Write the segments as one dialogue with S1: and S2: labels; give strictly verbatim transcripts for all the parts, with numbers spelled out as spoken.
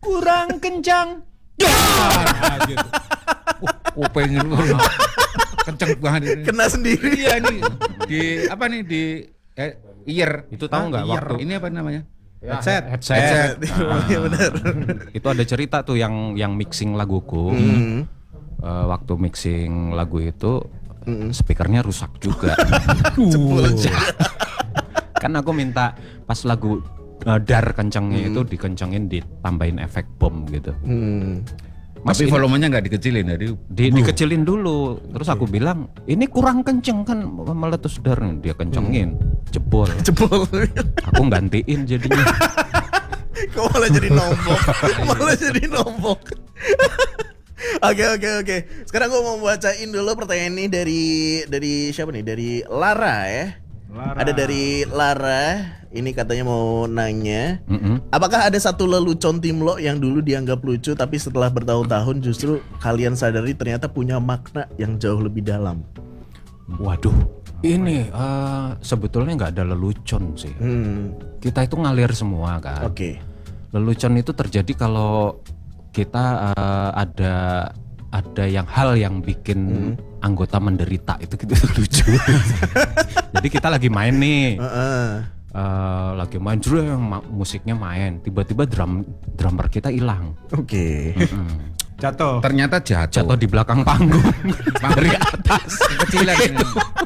S1: kurang kencang. Ah, gitu.
S2: Oh, kuping itu kenceng banget.
S3: Kena sendiri.
S2: Iya nih di apa nih di eh, ear.
S1: Itu tahu nggak waktu
S2: Ini apa namanya?
S1: headset, headset.
S3: Headset.
S1: Ah,
S3: Iya benar.
S1: Itu ada cerita tuh yang yang mixing laguku.
S3: Hmm.
S1: Uh, waktu mixing lagu itu speakernya rusak juga.
S3: Jebol juga.
S1: Kan aku minta pas lagu uh, dar kencengnya itu dikencengin ditambahin efek bom gitu.
S3: Hmm.
S1: Mas,
S2: Tapi
S1: ini-
S2: volumenya nggak dikecilin jadi
S1: Di, dikecilin dulu, terus aku bilang ini kurang kenceng kan meletus dar, dia kencengin, jebol.
S3: Jebol.
S1: Aku gantiin jadinya.
S3: Kok malah jadi nombok? Malah jadi nombok. Oke oke oke. Sekarang gue mau bacain dulu pertanyaan ini dari dari siapa nih? Dari Lara ya.
S4: Lara.
S3: Ada dari Lara. Ini katanya mau nanya,
S1: Mm-mm.
S3: apakah ada satu lelucon tim lo yang dulu dianggap lucu tapi setelah bertahun-tahun justru kalian sadari ternyata punya makna yang jauh lebih dalam?
S1: Waduh, ini eh, sebetulnya nggak ada lelucon sih.
S3: Hmm.
S1: Kita itu ngalir semua kan.
S3: Oke.
S1: Lelucon itu terjadi kalau kita eh, ada ada yang hal yang bikin anggota menderita itu gitu lucu. Jadi kita lagi main nih.
S3: Heeh.
S1: Eh, lagi main drum, ma- musiknya main, tiba-tiba drum drummer kita hilang.
S3: Oke.
S1: Mm.
S4: Jatuh.
S2: ternyata jatuh.
S1: Jatuh di belakang panggung dari atas.
S2: Kecilan ini.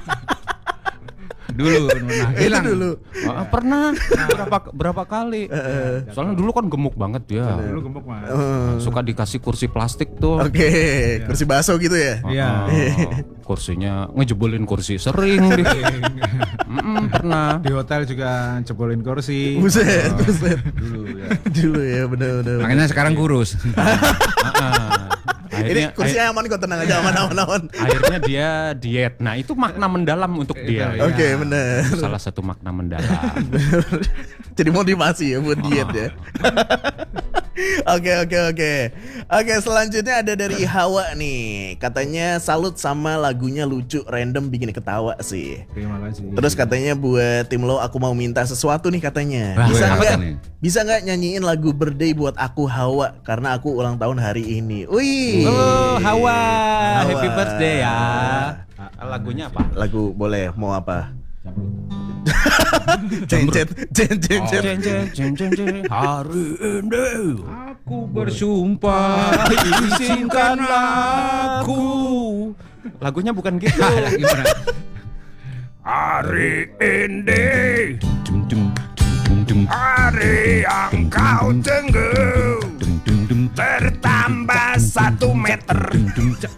S2: Dulu nah,
S3: Itu
S2: hilang.
S3: dulu.
S1: Ah, pernah berapa berapa kali. Soalnya dulu kan gemuk banget dia.
S4: Dulu gemuk mah.
S1: Suka dikasih kursi plastik tuh.
S3: Oke, kursi baso gitu ya.
S4: Iya.
S1: Ah, kursinya ngejebolin kursi sering dia. Mm-mm, pernah.
S4: Di hotel juga jebolin kursi.
S3: Buset, buset.
S2: Dulu ya.
S3: Dulu ya, benar-benar.
S2: Makanya sekarang kurus.
S1: Ah,
S3: Ini
S1: akhirnya,
S3: kursinya aman kok, tenang aja, aman aman aman.
S1: akhirnya dia diet. Nah itu makna mendalam untuk dia.
S3: Oke, benar.
S1: Itu salah satu makna mendalam.
S3: Jadi motivasi ya buat diet ya. Oke oke oke. Oke, selanjutnya ada dari Hawa nih. Katanya salut sama lagunya lucu, random, bikin ketawa sih.
S4: Terima kasih.
S3: Terus katanya buat tim lo, aku mau minta sesuatu nih katanya.
S1: Wah,
S3: Bisa
S2: apa
S3: nggak?
S2: nih?
S3: Bisa nggak nyanyiin lagu birthday buat aku Hawa karena aku ulang tahun hari ini. Wih.
S1: Oh Hawa,
S3: Hawa.
S1: happy birthday ya. Lagunya apa?
S3: Lagu boleh, mau apa? Cencet, cencet, cencet.
S1: Jeng jeng jeng jeng jeng. Hari ini
S2: Aku bersumpah
S1: izinkan aku. Lagunya bukan gitu.
S2: gimana?
S1: Hari ini hari yang kau tunggu bertambah satu meter